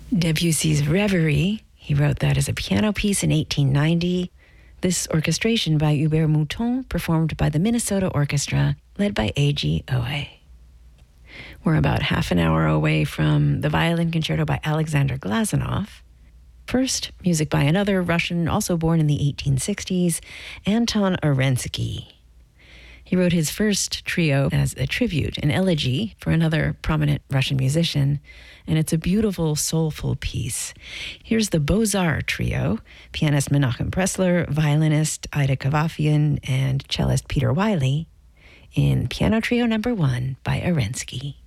Debussy's Reverie, he wrote that as a piano piece in 1890. This orchestration by Hubert Mouton, performed by the Minnesota Orchestra, led by A.G. Ohe. We're about half an hour away from the violin concerto by Alexander Glazunov. First, music by another Russian, also born in the 1860s, Anton Arensky. He wrote his first trio as a tribute, an elegy for another prominent Russian musician, and it's a beautiful, soulful piece. Here's the Beaux-Arts Trio, pianist Menachem Pressler, violinist Ida Kavafian, and cellist Peter Wiley, in Piano Trio No. 1 by Arensky.